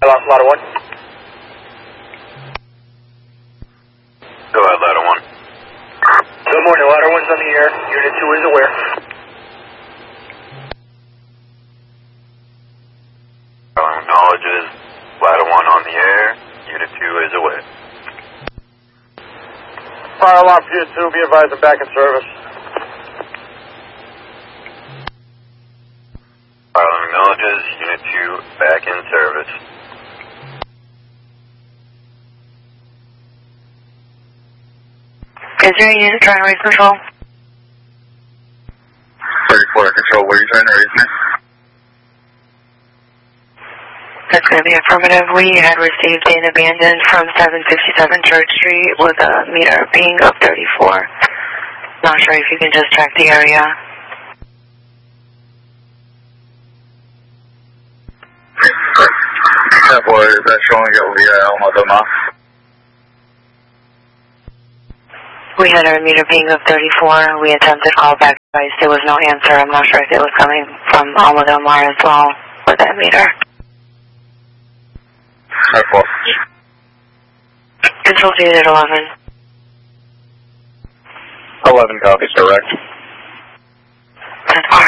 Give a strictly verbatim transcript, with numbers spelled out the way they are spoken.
Ladder one. Go ahead, Ladder one. Good morning, Ladder one's on the air. Unit two is aware. Acknowledges Ladder one on the air. Unit two is aware. Fire alarm for Unit two, be advised I'm back in service. Fire alarm acknowledges Unit two back in service. Is there a unit trying to raise control? thirty-four control, where are you trying to raise me? That's going to be affirmative. We had received an abandoned from seven fifty-seven Church Street with a meter ping of thirty-four. Not sure if you can just check the area. ten four, is that showing it via Alma Doma? We had a meter ping of thirty-four. We attempted call back advice. There was no answer. I'm not sure if it was coming from Alma Del Mar as well for that meter. ten four. Control to unit eleven. eleven copies, direct. ten four.